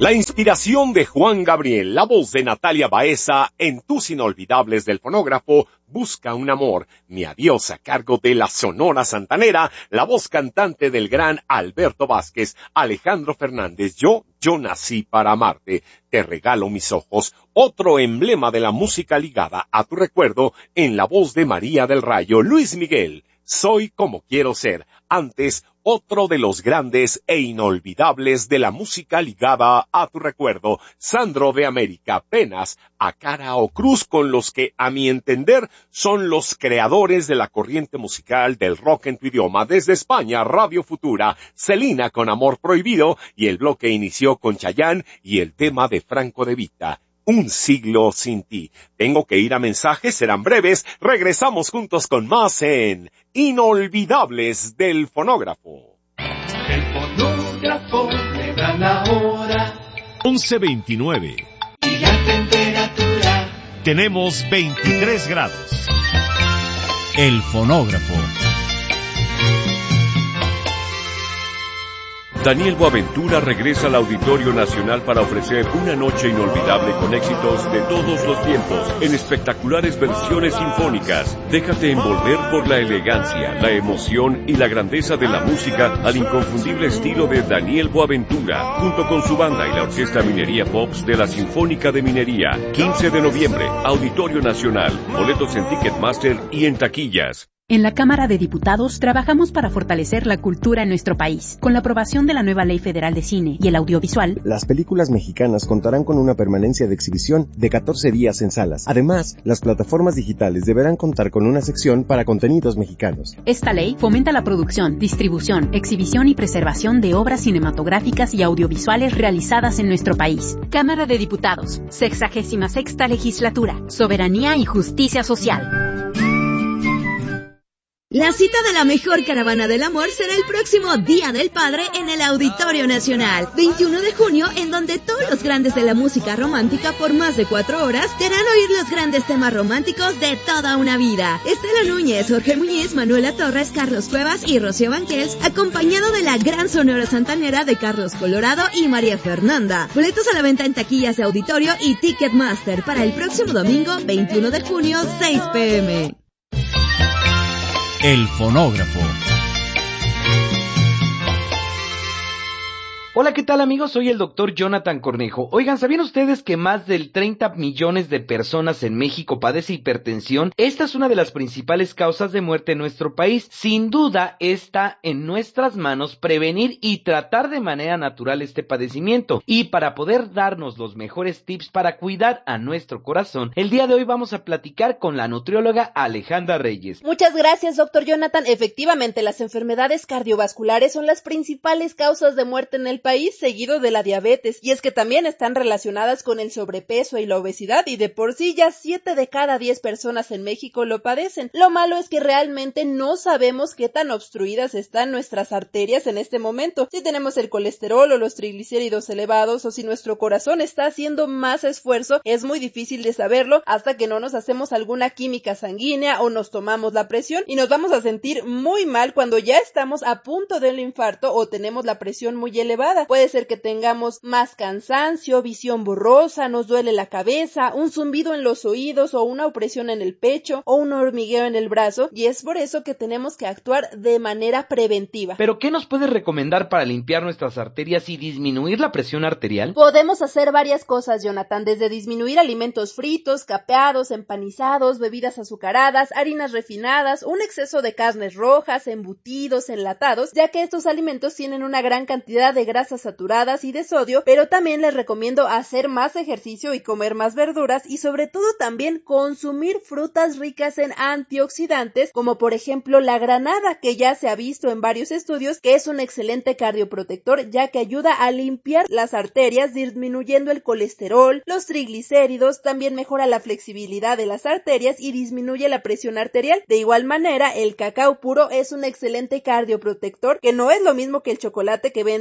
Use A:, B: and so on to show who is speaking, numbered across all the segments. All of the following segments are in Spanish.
A: La inspiración de Juan Gabriel, la voz de Natalia Baeza, en Tus Inolvidables del Fonógrafo, Busca un Amor, Mi Adiós a cargo de la Sonora Santanera, la voz cantante del gran Alberto Vázquez, Alejandro Fernández, Yo nací para amarte, Te regalo mis ojos, otro emblema de la música ligada a tu recuerdo, en la voz de María del Rayo, Luis Miguel, Soy como quiero ser. Antes, otro de los grandes e inolvidables de la música ligada a tu recuerdo, Sandro de América, Penas, A Cara o Cruz, con los que, a mi entender, son los creadores de la corriente musical del rock en tu idioma. Desde España, Radio Futura, Celina con Amor Prohibido, y el bloque inició con Chayanne y el tema de Franco De Vita. Un siglo sin ti. Tengo que ir a mensajes, serán breves. Regresamos juntos con más en Inolvidables del Fonógrafo.
B: El fonógrafo me da la hora.
C: 11:29.
B: Y la temperatura.
C: Tenemos 23 grados. El fonógrafo.
D: Daniel Boaventura regresa al Auditorio Nacional para ofrecer una noche inolvidable con éxitos de todos los tiempos, en espectaculares versiones sinfónicas. Déjate envolver por la elegancia, la emoción y la grandeza de la música al inconfundible estilo de Daniel Boaventura, junto con su banda y la Orquesta Minería Pops de la Sinfónica de Minería. 15 de noviembre, Auditorio Nacional. Boletos en Ticketmaster y en taquillas.
E: En la Cámara de Diputados trabajamos para fortalecer la cultura en nuestro país. Con la aprobación de la nueva Ley Federal de Cine y el Audiovisual,
F: las películas mexicanas contarán con una permanencia de exhibición de 14 días en salas. Además, las plataformas digitales deberán contar con una sección para contenidos mexicanos.
E: Esta ley fomenta la producción, distribución, exhibición y preservación de obras cinematográficas y audiovisuales realizadas en nuestro país. Cámara de Diputados, 66ª Legislatura, Soberanía y Justicia Social.
G: La cita de la mejor caravana del amor será el próximo Día del Padre en el Auditorio Nacional, 21 de junio, en donde todos los grandes de la música romántica por más de 4 horas te harán oír los grandes temas románticos de toda una vida. Estela Núñez, Jorge Muñiz, Manuela Torres, Carlos Cuevas y Rocío Banquels, acompañado de la gran Sonora Santanera de Carlos Colorado y María Fernanda. Boletos a la venta en taquillas de Auditorio y Ticketmaster para el próximo domingo, 21 de junio, 6 p.m.
C: El fonógrafo.
H: Hola, ¿qué tal amigos? Soy el doctor Jonathan Cornejo. Oigan, ¿sabían ustedes que más del 30 millones de personas en México padece hipertensión? Esta es una de las principales causas de muerte en nuestro país. Sin duda, está en nuestras manos prevenir y tratar de manera natural este padecimiento. Y para poder darnos los mejores tips para cuidar a nuestro corazón, el día de hoy vamos a platicar con la nutrióloga Alejandra Reyes.
I: Muchas gracias, doctor Jonathan. Efectivamente, las enfermedades cardiovasculares son las principales causas de muerte en el país, seguido de la diabetes, y es que también están relacionadas con el sobrepeso y la obesidad, y de por sí ya 7 de cada 10 personas en México lo padecen. Lo malo es que realmente no sabemos qué tan obstruidas están nuestras arterias en este momento, si tenemos el colesterol o los triglicéridos elevados, o si nuestro corazón está haciendo más esfuerzo. Es muy difícil de saberlo hasta que no nos hacemos alguna química sanguínea o nos tomamos la presión, y nos vamos a sentir muy mal cuando ya estamos a punto del infarto o tenemos la presión muy elevada. Puede ser que tengamos más cansancio, visión borrosa, nos duele la cabeza, un zumbido en los oídos o una opresión en el pecho o un hormigueo en el brazo, y es por eso que tenemos que actuar de manera preventiva.
H: ¿Pero qué nos puedes recomendar para limpiar nuestras arterias y disminuir la presión arterial?
I: Podemos hacer varias cosas, Jonathan, desde disminuir alimentos fritos, capeados, empanizados, bebidas azucaradas, harinas refinadas, un exceso de carnes rojas, embutidos, enlatados, ya que estos alimentos tienen una gran cantidad de grasas saturadas y de sodio, pero también les recomiendo hacer más ejercicio y comer más verduras, y sobre todo también consumir frutas ricas en antioxidantes, como por ejemplo la granada, que ya se ha visto en varios estudios que es un excelente cardioprotector, ya que ayuda a limpiar las arterias disminuyendo el colesterol, los triglicéridos, también mejora la flexibilidad de las arterias y disminuye la presión arterial. De igual manera, el cacao puro es un excelente cardioprotector, que no es lo mismo que el chocolate que venden en la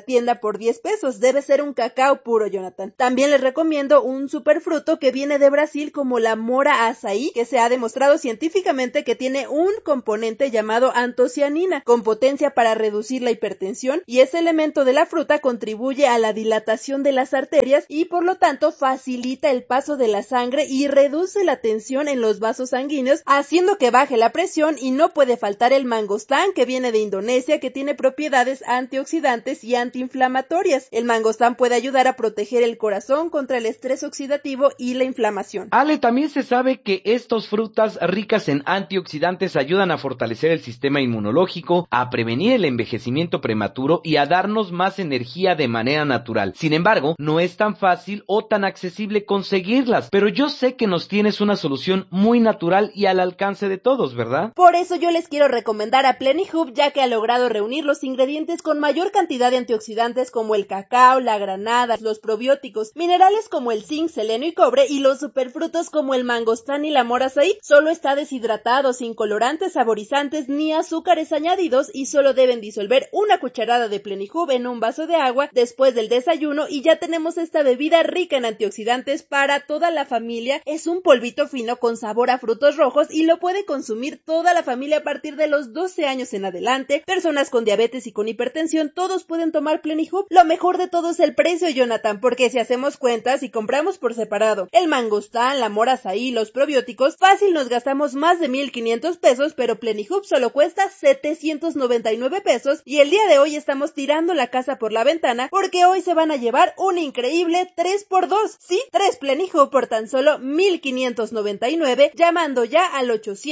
I: tienda por 10 pesos. Debe ser un cacao puro, Jonathan. También les recomiendo un superfruto que viene de Brasil como la mora azaí, que se ha demostrado científicamente que tiene un componente llamado antocianina, con potencia para reducir la hipertensión, y ese elemento de la fruta contribuye a la dilatación de las arterias y por lo tanto facilita el paso de la sangre y reduce la tensión en los vasos sanguíneos, haciendo que baje la presión. Y no puede faltar el mangostán, que viene de Indonesia, que tiene propiedades antioxidantes y antiinflamatorias. El mangostán puede ayudar a proteger el corazón contra el estrés oxidativo y la inflamación.
H: Ale, también se sabe que estas frutas ricas en antioxidantes ayudan a fortalecer el sistema inmunológico, a prevenir el envejecimiento prematuro y a darnos más energía de manera natural. Sin embargo, no es tan fácil o tan accesible conseguirlas, pero yo sé que nos tienes una solución muy natural y al alcance de todos, ¿verdad?
I: Por eso yo les quiero recomendar a Plenihub, ya que ha logrado reunir los ingredientes con mayor cantidad de antioxidantes como el cacao, la granada, los probióticos, minerales como el zinc, selenio y cobre, y los superfrutos como el mangostán y la mora azaí. Solo está deshidratado, sin colorantes, saborizantes ni azúcares añadidos, y solo deben disolver una cucharada de Plenihub en un vaso de agua después del desayuno y ya tenemos esta bebida rica en antioxidantes para toda la familia. Es un polvito fino con sabor a frutos rojos y lo puede consumir toda la familia a partir de los 12 años en adelante. Personas con diabetes y con hipertensión, todos pueden tomar Plenihub. Lo mejor de todo es el precio, Jonathan, porque si hacemos cuentas y compramos por separado el mangostán, la mora azaí, los probióticos, fácil nos gastamos más de 1,500 pesos, pero Plenihub solo cuesta 799 pesos y el día de hoy estamos tirando la casa por la ventana porque hoy se van a llevar un increíble 3x2. Sí, 3 Plenihub por tan solo 1,599, llamando ya al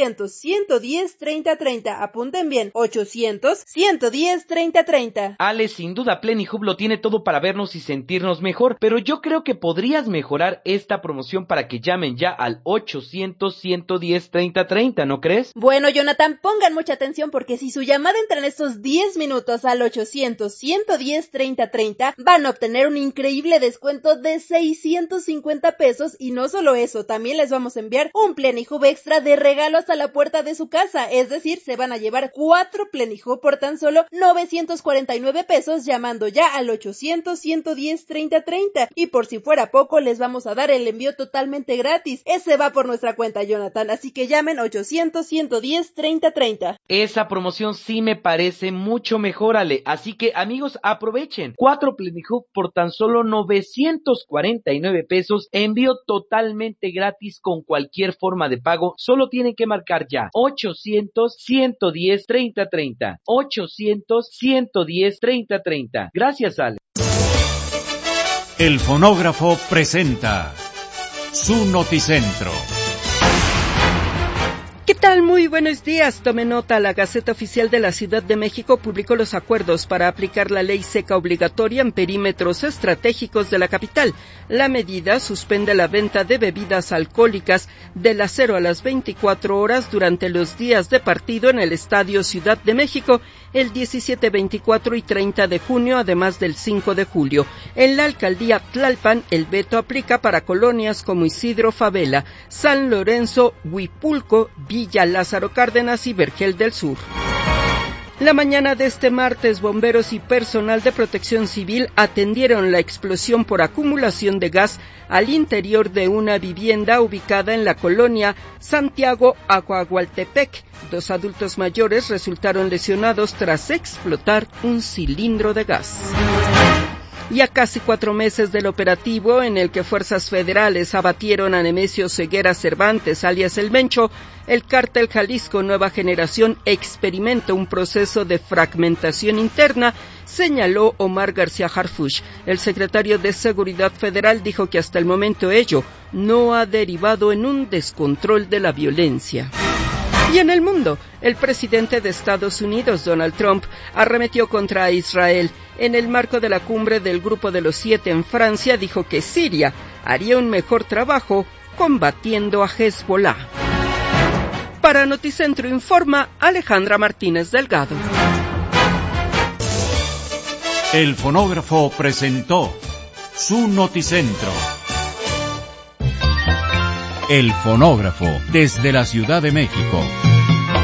I: 800-110-3030. Apunten bien, 800-110-3030.
H: Ale, sin duda Plenihub lo tiene todo para vernos y sentirnos mejor, pero yo creo que podrías mejorar esta promoción para que llamen ya al 800-110-3030, ¿no crees?
I: Bueno, Jonathan, pongan mucha atención porque si su llamada entra en estos 10 minutos al 800-110-3030, van a obtener un increíble descuento de 650 pesos y no solo eso, también les vamos a enviar un Plenihub extra de regalo hasta la puerta de su casa, es decir, se van a llevar 4 Plenihub por tan solo 949 pesos llamando ya al 800-110-3030 y por si fuera poco les vamos a dar el envío totalmente gratis. Ese va por nuestra cuenta, Jonathan, así que llamen 800-110-3030.
H: Esa promoción sí me parece mucho mejor, Ale, así que amigos, aprovechen. 4 Plenihub por tan solo 949 pesos, envío totalmente gratis con cualquier forma de pago, solo tienen que marcar ya 800-110-3030, 800-110-3030. Gracias, Ale.
C: El fonógrafo presenta su noticentro.
J: ¿Qué tal? Muy buenos días. Tome nota, la Gaceta Oficial de la Ciudad de México publicó los acuerdos para aplicar la ley seca obligatoria en perímetros estratégicos de la capital. La medida suspende la venta de bebidas alcohólicas de las 0 a las 24 horas durante los días de partido en el Estadio Ciudad de México, el 17, 24 y 30 de junio, además del 5 de julio. En la alcaldía Tlalpan, el veto aplica para colonias como Isidro Favela, San Lorenzo, Huipulco, Villa Lázaro Cárdenas y Vergel del Sur. La mañana de este martes, bomberos y personal de protección civil atendieron la explosión por acumulación de gas al interior de una vivienda ubicada en la colonia Santiago Aguagualtepec. 2 adultos mayores resultaron lesionados tras explotar un cilindro de gas. Y a casi 4 meses del operativo en el que fuerzas federales abatieron a Nemesio Ceguera Cervantes, alias El Mencho, el cártel Jalisco Nueva Generación experimenta un proceso de fragmentación interna, señaló Omar García Harfuch. El secretario de Seguridad Federal dijo que hasta el momento ello no ha derivado en un descontrol de la violencia. Y en el mundo, el presidente de Estados Unidos, Donald Trump, arremetió contra Israel. En el marco de la cumbre del Grupo de los 7 en Francia, dijo que Siria haría un mejor trabajo combatiendo a Hezbollah. Para Noticentro informa Alejandra Martínez Delgado.
C: El fonógrafo presentó su noticentro. El fonógrafo desde la Ciudad de México.